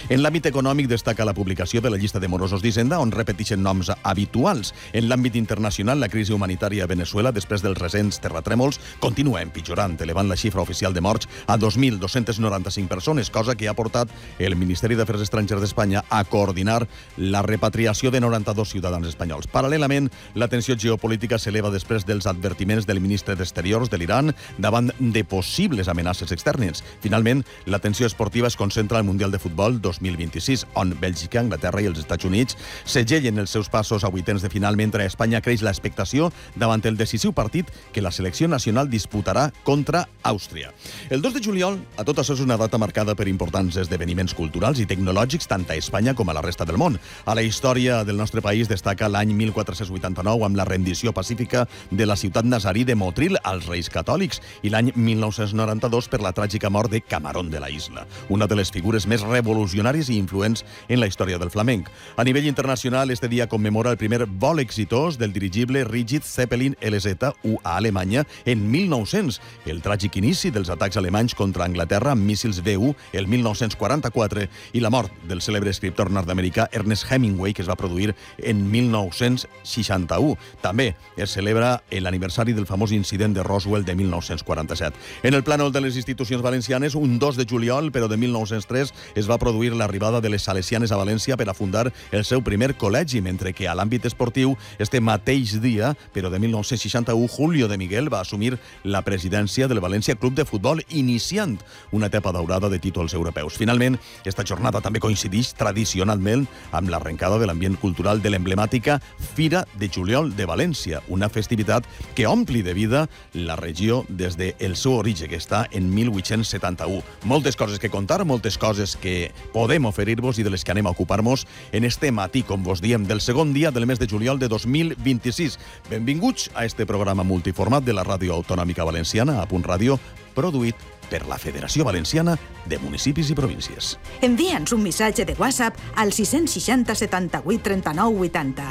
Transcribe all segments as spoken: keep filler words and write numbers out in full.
En l'àmbit econòmic destaca la publicació de la llista de morosos d'Hisenda, on repeteixen noms habituals. En l'àmbit internacional, la crisi humanitària a Venezuela, després dels recents terratrèmols, continua empitjorant, elevant la xifra oficial de morts a dos mil dos-centes noranta-cinc persones, cosa que ha portat el Ministeri d'Afers Estrangers d'Espanya a coordinar la repatriació de noranta-dos ciutadans espanyols. Paral·lelament, la tensió geopolítica s'eleva després dels advertiments del ministre d'Exteriors de l'Iran davant de possibles amenaces externes. Finalment, la tensió esportiva es concentra al Mundial de Futbol dos mil vint-i-sis, on Bèlgica, Anglaterra i els Estats Units segellen els seus passos a vuitens de final, mentre a Espanya creix l'expectació davant el decisiu partit que la selecció nacional disputarà contra Àustria. El dos de juliol, a tot això, és una data marcada per importants esdeveniments culturals i tecnològics tant a Espanya com a la resta del món. A la història del nostre país destaca l'any mil quatre-cents vuitanta-nou amb la rendició pacífica de la ciutat nazarí de Motril als Reis Catòlics i l'any mil nou-cents noranta-dos per la tràgica mort de Camarón de la Isla, una de les figures més revolucionàries i influents en la història del flamenc. A nivell internacional, este dia commemora el primer vol exitós del dirigible Rigid Zeppelin L Z U a Alemanya en mil nou-cents, el tràgic inici dels atacs alemanys contra Anglaterra amb míssils V U el mil nou-cents quaranta-quatre i la mort del cèlebre escriptor nord-americà Ernest Hemingway, que es va produir en mil nou-cents seixanta-u. També es celebra l'aniversari del famós incident de Roswell de mil nou-cents quaranta-set. En el plànol de les institucions valencianes, un dos de juliol, però de mil nou-cents tres, es va produir l'arribada de les salesianes a València per a fundar el seu primer col·legi, mentre que a l'àmbit esportiu, este mateix dia, però de mil nou-cents seixanta-u, Julio de Miguel va assumir la presidència del València Club de Futbol, iniciant una etapa daurada de títols europeus. Finalment, esta jornada també coincideix tradicionalment amb l'arrencada de l'ambient cultural de l'emblemàtica Fira de Juliol de València, una festivitat que ompli de vida la regió des del seu origen, que està en mil vuit-cents setanta-u. Moltes coses que contar, moltes coses que podem oferir-vos i de les que anem a ocupar-nos en este matí, com vos diem, del segon dia del mes de juliol de dos mil vint-i-sis. Benvinguts a este programa multiformat de la Ràdio Autonòmica Valenciana, a Punt Ràdio, produït per la Federació Valenciana de Municipis i Províncies. Envia'ns un missatge de WhatsApp al sis sis zero setanta-vuit trenta-nou vuitanta.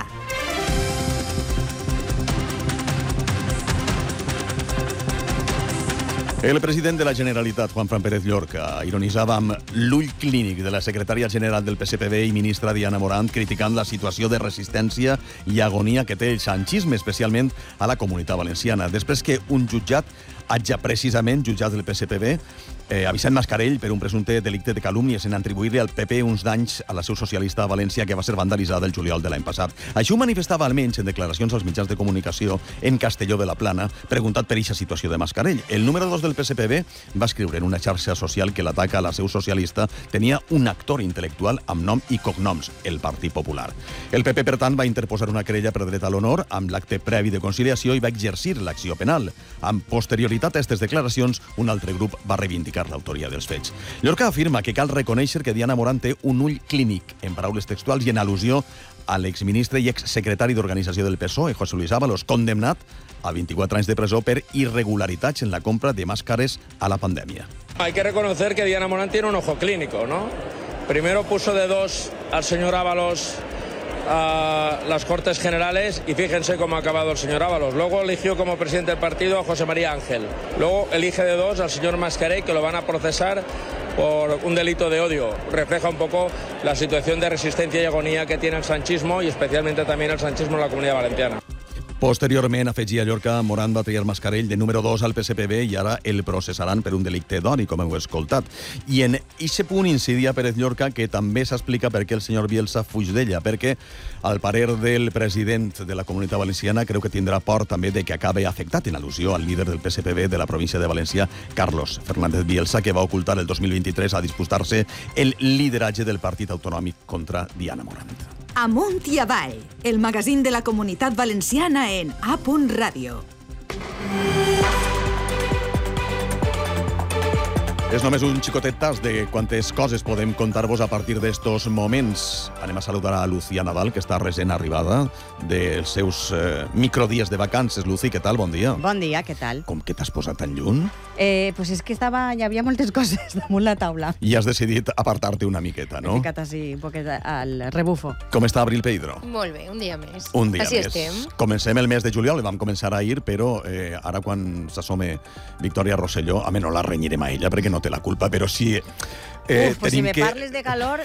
El president de la Generalitat, Juanfran Pérez Llorca, ironitzava amb l'ull clínic de la secretària general del P S P B i ministra Diana Morant, criticant la situació de resistència i agonia que té el sanchisme, especialment a la Comunitat Valenciana. Després que un jutjat hagi precisament jutjat del P S P B eh, a Vicent Mascarell per un presumpte delicte de calúmnies en atribuir-li al P P uns danys a la seu socialista a València que va ser vandalitzada el juliol de l'any passat. Això ho manifestava almenys en declaracions als mitjans de comunicació en Castelló de la Plana, preguntat per eixa situació de Mascarell. El número dos del P S P B va escriure en una xarxa social que l'atac a la seu socialista tenia un actor intel·lectual amb nom i cognoms, el Partit Popular. El P P, per tant, va interposar una querella per dret a l'honor amb l'acte previ de conciliació i va exercir l'acció penal. Amb posterioritat a aquestes declaracions, un altre grup va reivindicar l'autoria dels fets. Llorca afirma que cal reconèixer que Diana Morant té un ull clínic, en paraules textuals i en al·lusió a l'exministre i exsecretari d'Organització del P S O E, José Luis Ábalos, condemnat a vint-i-quatre anys de presó per irregularitats en la compra de màscares a la pandèmia. Hay que reconocer que Diana Morant tiene un ojo clínico, ¿no? Primero puso de dos al señor Ábalos a las Cortes Generales y fíjense cómo ha acabado el señor Ábalos. Luego eligió como presidente del partido a José María Ángel. Luego elige de dos al señor Mascarell, que lo van a procesar por un delito de odio. Refleja un poco la situación de resistencia y agonía que tiene el sanchismo y especialmente también el sanchismo en la Comunidad Valenciana. Posteriorment, afegia Llorca, Morant va triar Mascarell de número dos al P S P B i ara el processaran per un delicte d'odi, com heu escoltat. I en aquest punt incidia Pérez Llorca, que també s'explica per què el senyor Bielsa fuig d'ella, perquè, al parer del president de la Comunitat Valenciana, creu que tindrà por també de que acabe afectat, en al·lusió al líder del P S P B de la província de València, Carlos Fernández Bielsa, que va ocultar el dos mil vint-i-tres a disputar-se el lideratge del Partit Autonòmic contra Diana Morant. Amunt i avall, el magazín de la Comunitat Valenciana en A Punt Ràdio. És només un xicotet tas de quantes coses podem contar-vos a partir d'estos moments. Anem a saludar a Lucía Nadal, que està recent arribada dels seus eh, microdies de vacances. Lucy, què tal? Bon dia. Bon dia, què tal? Com que t'has posat tan lluny? Eh, pues és que estava, hi havia moltes coses damunt la taula. I has decidit apartar-te una miqueta, no? M'he ficat així un poquet al rebufo. Com està Abril Peidro? Molt bé, un dia més. Un dia Així més. estem. Comencem el mes de juliol, vam començar ahir, però eh, ara quan s'assome Victòria Rosselló, a mi no la renyirem a ella perquè no té la culpa, però sí... Eh, Uf, pues si me que... parles de calor,